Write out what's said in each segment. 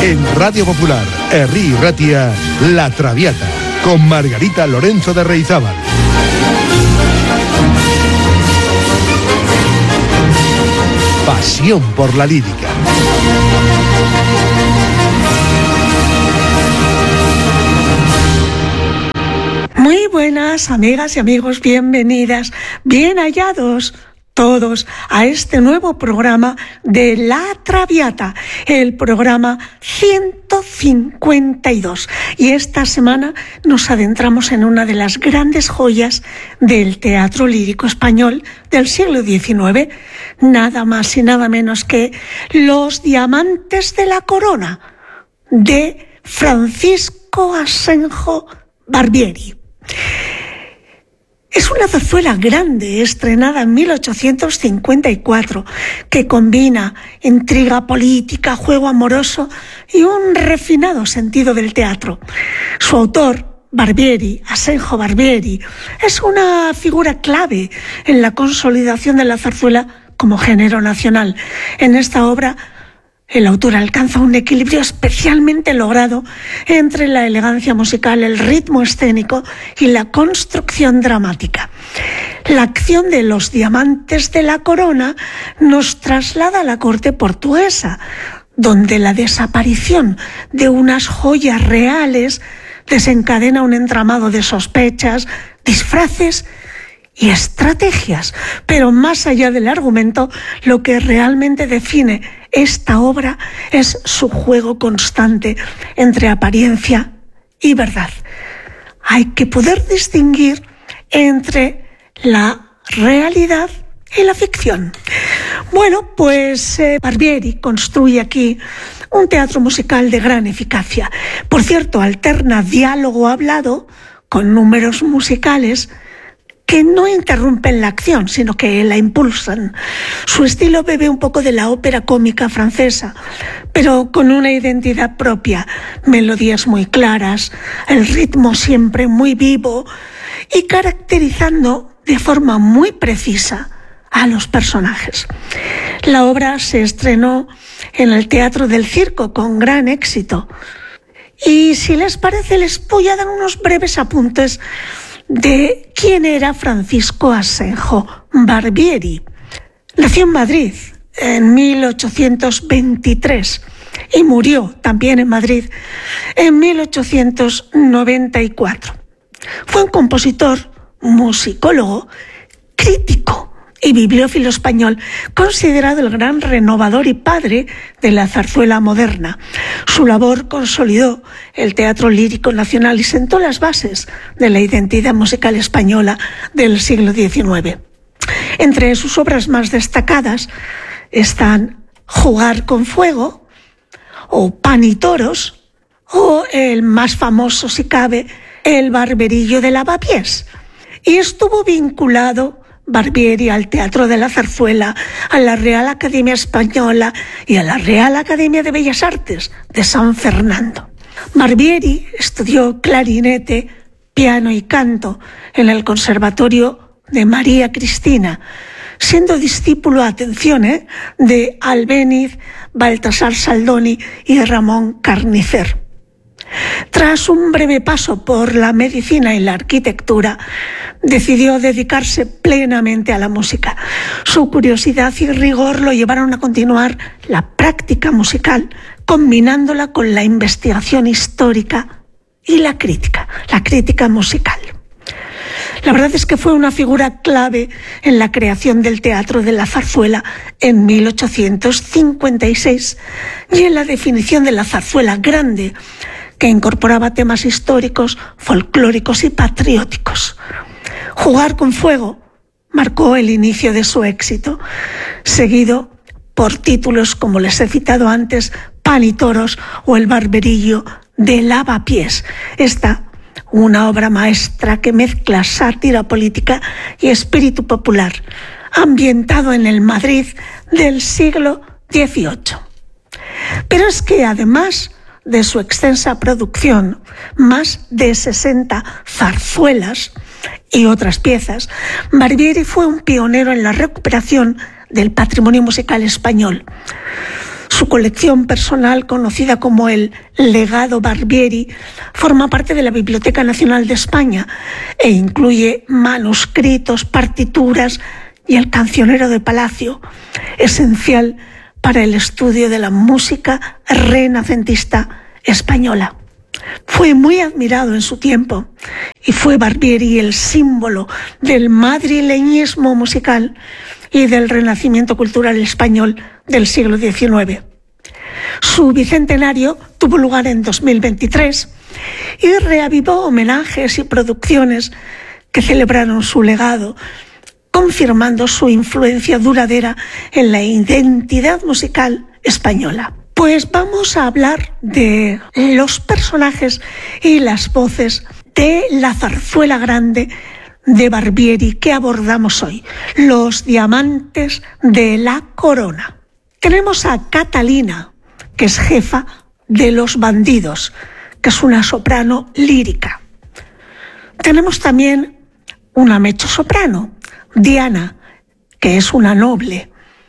En Radio Popular, Herri Ratia, La Traviata, con Margarita Lorenzo de Reizábal. Pasión por la lírica. Muy buenas, amigas y amigos, bienvenidas, bien hallados todos a este nuevo programa de La Traviata, el programa 152. Y esta semana nos adentramos en una de las grandes joyas del teatro lírico español del siglo XIX, nada más y nada menos que Los Diamantes de la Corona, de Francisco Asenjo Barbieri. Es una zarzuela grande, estrenada en 1854, que combina intriga política, juego amoroso y un refinado sentido del teatro. Su autor, Barbieri, Asenjo Barbieri, es una figura clave en la consolidación de la zarzuela como género nacional. En esta obra, el autor alcanza un equilibrio especialmente logrado entre la elegancia musical, el ritmo escénico y la construcción dramática. La acción de Los Diamantes de la Corona nos traslada a la corte portuguesa, donde la desaparición de unas joyas reales desencadena un entramado de sospechas, disfraces y estrategias. Pero más allá del argumento, lo que realmente define esta obra es su juego constante entre apariencia y verdad. Hay que poder distinguir entre la realidad y la ficción. Bueno, pues Barbieri construye aquí un teatro musical de gran eficacia. Por cierto, alterna diálogo hablado con números musicales que no interrumpen la acción, sino que la impulsan. Su estilo bebe un poco de la ópera cómica francesa, pero con una identidad propia, melodías muy claras, el ritmo siempre muy vivo y caracterizando de forma muy precisa a los personajes. La obra se estrenó en el Teatro del Circo con gran éxito. Y si les parece, les voy a dar unos breves apuntes de quién era Francisco Asenjo Barbieri. Nació en Madrid en 1823 y murió también en Madrid en 1894. Fue un compositor, musicólogo, crítico y bibliófilo español, considerado el gran renovador y padre de la zarzuela moderna. Su labor consolidó el teatro lírico nacional y sentó las bases de la identidad musical española del siglo XIX. Entre sus obras más destacadas están Jugar con fuego, o Pan y toros, o el más famoso, si cabe, El barberillo de Lavapiés. Y estuvo vinculado Barbieri al Teatro de la Zarzuela, a la Real Academia Española y a la Real Academia de Bellas Artes de San Fernando. Barbieri estudió clarinete, piano y canto en el Conservatorio de María Cristina, siendo discípulo, atención, de Albéniz, Baltasar Saldoni y Ramón Carnicer. Tras un breve paso por la medicina y la arquitectura, decidió dedicarse plenamente a la música. Su curiosidad y rigor lo llevaron a continuar la práctica musical, combinándola con la investigación histórica y la crítica musical. La verdad es que fue una figura clave en la creación del Teatro de la Zarzuela en 1856 y en la definición de la zarzuela grande, que incorporaba temas históricos, folclóricos y patrióticos. Jugar con fuego marcó el inicio de su éxito, seguido por títulos como les he citado antes, Pan y toros o El barberillo de Lavapiés. Esta, una obra maestra que mezcla sátira política y espíritu popular, ambientado en el Madrid del siglo XVIII. Pero es que además de su extensa producción, más de 60 zarzuelas y otras piezas, Barbieri fue un pionero en la recuperación del patrimonio musical español. Su Su colección personal, conocida como el Legado Barbieri, forma parte de la Biblioteca Nacional de España e incluye manuscritos, partituras y el cancionero de palacio, esencial para el estudio de la música renacentista española. Fue muy admirado en su tiempo y fue Barbieri el símbolo del madrileñismo musical y del renacimiento cultural español del siglo XIX. Su bicentenario tuvo lugar en 2023 y reavivó homenajes y producciones que celebraron su legado, confirmando su influencia duradera en la identidad musical española. Pues vamos a hablar de los personajes y las voces de la zarzuela grande de Barbieri que abordamos hoy, los diamantes de la corona. Tenemos a Catalina, que es jefa de Los Bandidos, que es una soprano lírica. Tenemos también una mezzosoprano, Diana, que es una noble.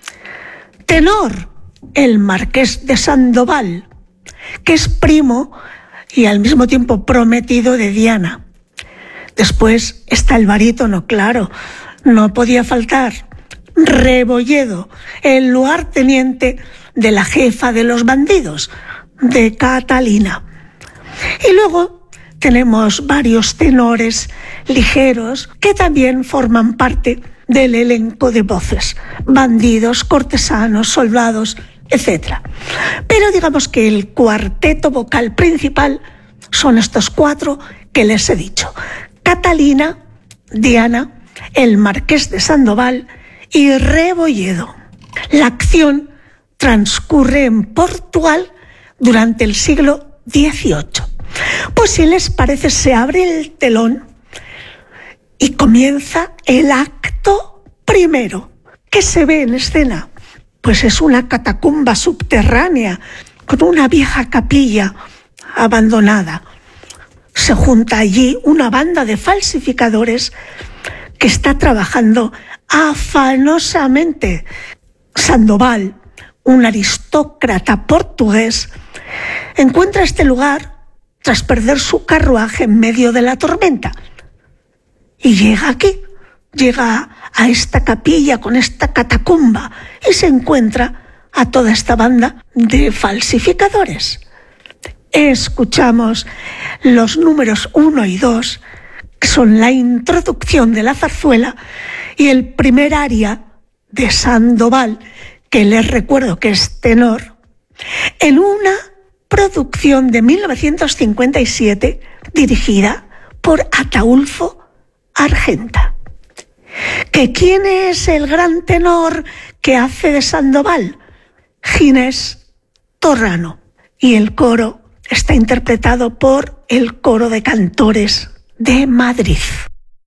Tenor, el Marqués de Sandoval, que es primo y al mismo tiempo prometido de Diana. Después está el barítono, claro, no podía faltar, Rebolledo, el lugarteniente de la jefa de Los Bandidos, de Catalina. Y luego tenemos varios tenores ligeros que también forman parte del elenco de voces, bandidos, cortesanos, soldados, etc. Pero digamos que el cuarteto vocal principal son estos cuatro que les he dicho: Catalina, Diana, el Marqués de Sandoval y Rebolledo. La acción transcurre en Portugal durante el siglo XVIII. Pues si les parece, se abre el telón y comienza el acto primero. ¿Qué se ve en escena? Pues es una catacumba subterránea con una vieja capilla abandonada. Se junta allí una banda de falsificadores que está trabajando afanosamente. Sandoval, un aristócrata portugués, encuentra este lugar tras perder su carruaje en medio de la tormenta y llega aquí. Llega a esta capilla con esta catacumba y se encuentra a toda esta banda de falsificadores. Escuchamos los números 1 y 2, que son la introducción de la zarzuela, y el primer aria de Sandoval, que les recuerdo que es tenor, en una producción de 1957 dirigida por Ataúlfo Argenta. ¿Que quién es el gran tenor que hace de Sandoval? Ginés Torrano. Y el coro está interpretado por el Coro de Cantores de Madrid.